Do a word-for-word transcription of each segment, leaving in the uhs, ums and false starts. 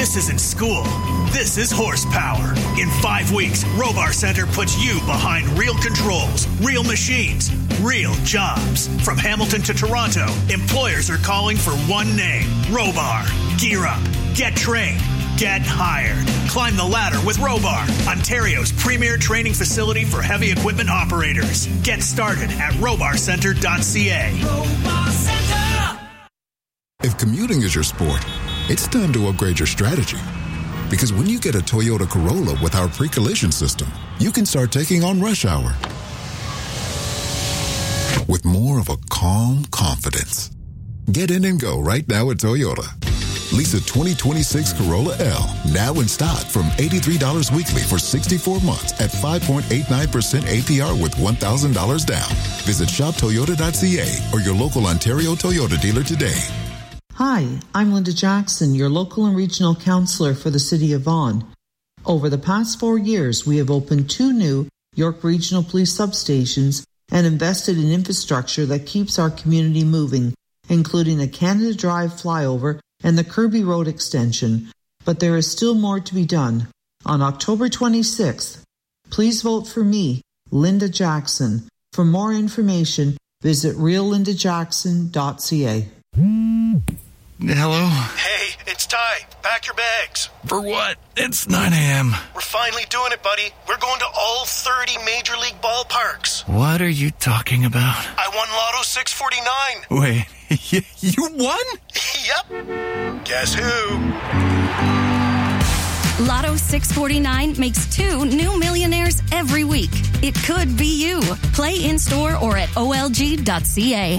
This isn't school. This is horsepower. In five weeks, Robar Center puts you behind real controls, real machines, real jobs. From Hamilton to Toronto, employers are calling for one name, Robar. Gear up, get trained, get hired. Climb the ladder with Robar, Ontario's premier training facility for heavy equipment operators. Get started at robar center dot c a. Robar Center! If commuting is your sport, it's time to upgrade your strategy. Because when you get a Toyota Corolla with our pre-collision system, you can start taking on rush hour with more of a calm confidence. Get in and go right now at Toyota. Lease a twenty twenty-six Corolla L, now in stock from eighty-three dollars weekly for sixty-four months at five point eight nine percent A P R with one thousand dollars down. Visit shop toyota dot c a or your local Ontario Toyota dealer today. Hi, I'm Linda Jackson, your local and regional counselor for the City of Vaughan. Over the past four years, we have opened two new York Regional Police substations and invested in infrastructure that keeps our community moving, including the Canada Drive flyover and the Kirby Road extension. But there is still more to be done. On October twenty-sixth, please vote for me, Linda Jackson. For more information, visit real linda jackson dot c a. Hello? Hey, it's Ty. Pack your bags. For what? It's nine a.m. We're finally doing it, buddy. We're going to all thirty Major League ballparks. What are you talking about? I won Lotto six forty-nine. Wait, you won? Yep. Guess who? Lotto six forty-nine makes two new millionaires every week. It could be you. Play in-store or at o l g dot c a.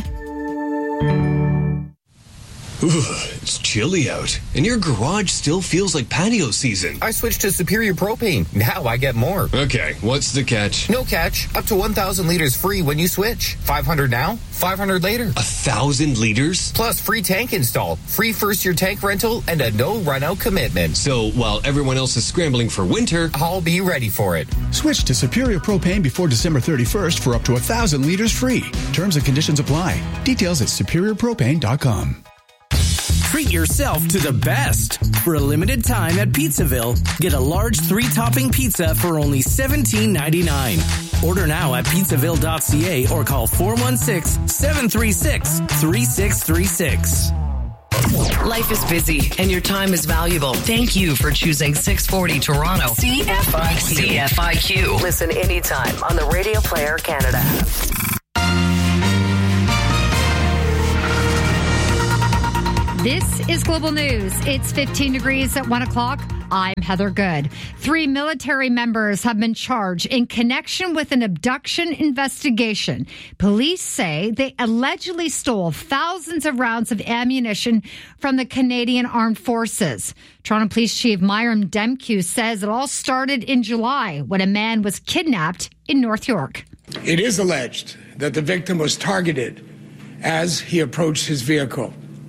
It's chilly out, and your garage still feels like patio season. I switched to Superior Propane. Now I get more. Okay, what's the catch? No catch. Up to one thousand liters free when you switch. five hundred now, five hundred later. A thousand liters? Plus free tank install, free first-year tank rental, and a no-run-out commitment. So while everyone else is scrambling for winter, I'll be ready for it. Switch to Superior Propane before December thirty-first for up to one thousand liters free. Terms and conditions apply. Details at superior propane dot com. Treat yourself to the best. For a limited time at Pizzaville, get a large three-topping pizza for only seventeen ninety-nine. Order now at pizzaville dot c a or call four one six, seven three six, three six three six. Life is busy and your time is valuable. Thank you for choosing six forty Toronto. C F I Q. C F I Q. Listen anytime on the Radio Player Canada. This is Global News. It's fifteen degrees at one o'clock. I'm Heather Good. Three military members have been charged in connection with an abduction investigation. Police say they allegedly stole thousands of rounds of ammunition from the Canadian Armed Forces. Toronto Police Chief Myram Demkew says it all started in July when a man was kidnapped in North York. It is alleged that the victim was targeted as he approached his vehicle.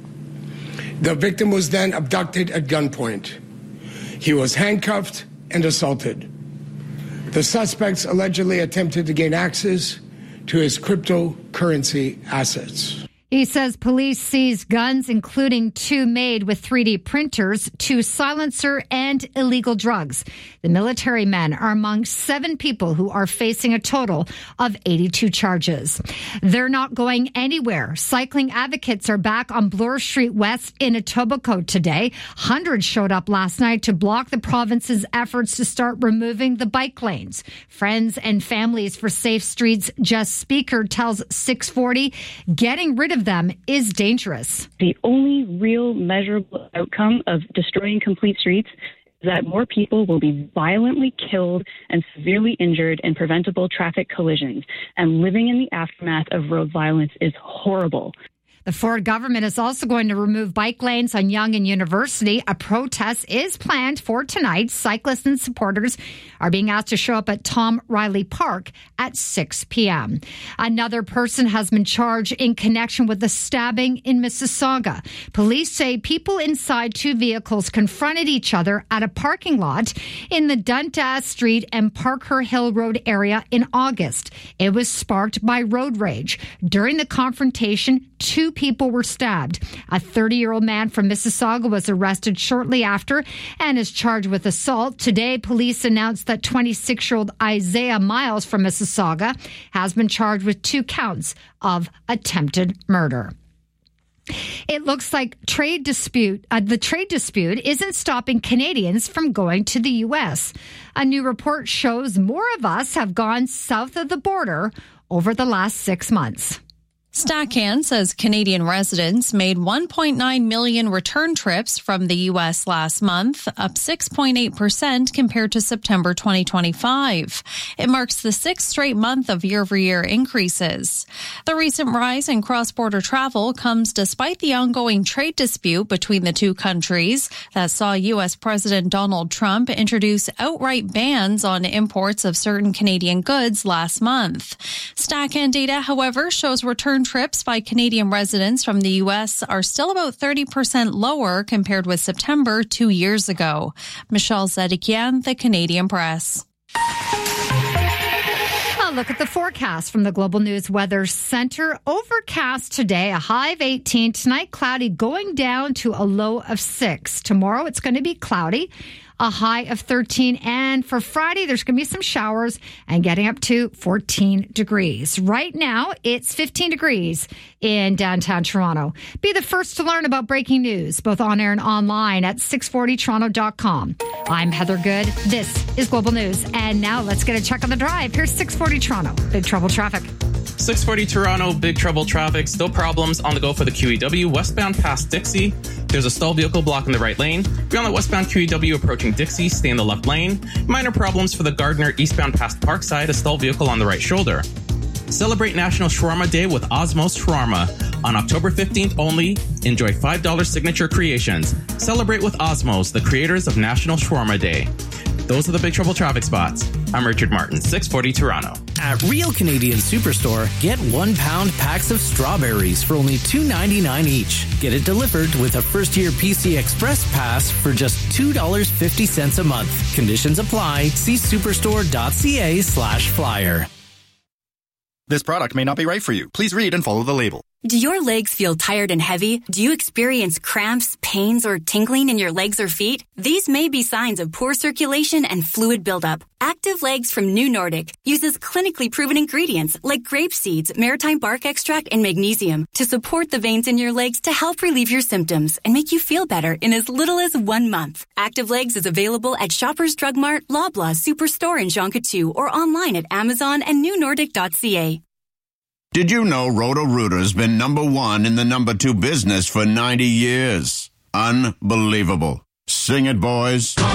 The victim was then abducted at gunpoint. He was handcuffed and assaulted. The suspects allegedly attempted to gain access to his cryptocurrency assets. He says police seized guns, including two made with three D printers, two silencer, and illegal drugs. The military men are among seven people who are facing a total of eighty-two charges. They're not going anywhere. Cycling advocates are back on Bloor Street West in Etobicoke today. Hundreds showed up last night to block the province's efforts to start removing the bike lanes. Friends and Families for Safe Streets Just Speaker tells six forty getting rid of them is dangerous. The only real measurable outcome of destroying complete streets is that more people will be violently killed and severely injured in preventable traffic collisions. And living in the aftermath of road violence is horrible. The Ford government is also going to remove bike lanes on Yonge and University. A protest is planned for tonight. Cyclists and supporters are being asked to show up at Tom Riley Park at six p.m. Another person has been charged in connection with the stabbing in Mississauga. Police say people inside two vehicles confronted each other at a parking lot in the Dundas Street and Parker Hill Road area in August. It was sparked by road rage. During the confrontation, two people were stabbed. A thirty-year-old man from Mississauga was arrested shortly after and is charged with assault. Today, police announced that twenty-six-year-old Isaiah Miles from Mississauga has been charged with two counts of attempted murder. It looks like trade dispute, uh, the trade dispute isn't stopping Canadians from going to the U S. A new report shows more of us have gone south of the border over the last six months. Stacan says Canadian residents made one point nine million return trips from the U S last month, up six point eight percent compared to September twenty twenty-five. It marks the sixth straight month of year-over-year increases. The recent rise in cross-border travel comes despite the ongoing trade dispute between the two countries that saw U S President Donald Trump introduce outright bans on imports of certain Canadian goods last month. Stacan data, however, shows return trips by Canadian residents from the U S are still about thirty percent lower compared with September two years ago. Michelle Zedekian, The Canadian Press. A look at the forecast from the Global News Weather Center. Overcast today, a high of eighteen. Tonight, cloudy, going down to a low of six. Tomorrow, it's going to be cloudy, a high of thirteen. And for Friday, there's going to be some showers and getting up to fourteen degrees. Right now, it's fifteen degrees in downtown Toronto. Be the first to learn about breaking news, both on air and online at six forty toronto dot com. I'm Heather Good. This is Global News. And now let's get a check on the drive. Here's six forty Toronto. Big trouble traffic. six forty Toronto, big trouble traffic. Still problems on the go for the Q E W. Westbound past Dixie, there's a stalled vehicle blocking the right lane. Beyond the westbound Q E W approaching Dixie, stay in the left lane. Minor problems for the Gardner eastbound past Parkside, a stalled vehicle on the right shoulder. Celebrate National Shawarma Day with Osmos Shawarma. On October fifteenth only, enjoy five dollars signature creations. Celebrate with Osmos, the creators of National Shawarma Day. Those are the big trouble traffic spots. I'm Richard Martin, six forty Toronto. At Real Canadian Superstore, get one pound packs of strawberries for only two ninety-nine each. Get it delivered with a first-year P C Express pass for just two dollars and fifty cents a month. Conditions apply. See superstore.ca slash flyer. This product may not be right for you. Please read and follow the label. Do your legs feel tired and heavy? Do you experience cramps, pains, or tingling in your legs or feet? These may be signs of poor circulation and fluid buildup. Active Legs from New Nordic uses clinically proven ingredients like grape seeds, maritime bark extract, and magnesium to support the veins in your legs to help relieve your symptoms and make you feel better in as little as one month. Active Legs is available at Shoppers Drug Mart, Loblaw, Superstore, and Jean Coutu, or online at Amazon and new nordic dot c a. Did you know Roto-Rooter's been number one in the number two business for ninety years? Unbelievable. Sing it, boys.